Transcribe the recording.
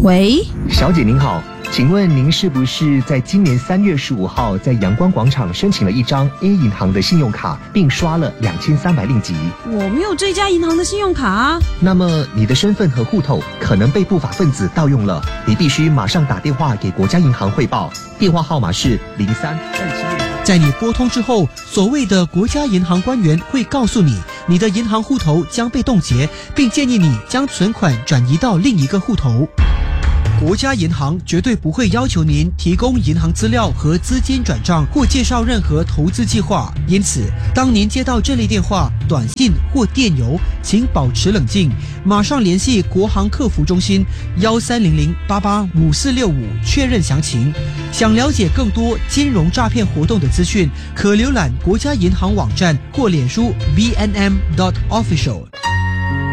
喂， 小姐您好，请问您是不是在今年3月15号在阳光广场申请了一张 A 银行的信用卡，并刷了2300令吉？ 我没有这家银行的信用卡啊。 那么你的身份和户头可能被不法分子盗用了，你必须马上打电话给国家银行汇报，电话号码是0327。 在你拨通之后，所谓的国家银行官员会告诉你，你的银行户头将被冻结，并建议你将存款转移到另一个户头。国家银行绝对不会要求您提供银行资料和资金转账或介绍任何投资计划，因此当您接到这类电话、短信或电邮，请保持冷静，马上联系国行客服中心1300885465确认详情。想了解更多金融诈骗活动的资讯，可浏览国家银行网站或脸书 BNM.official。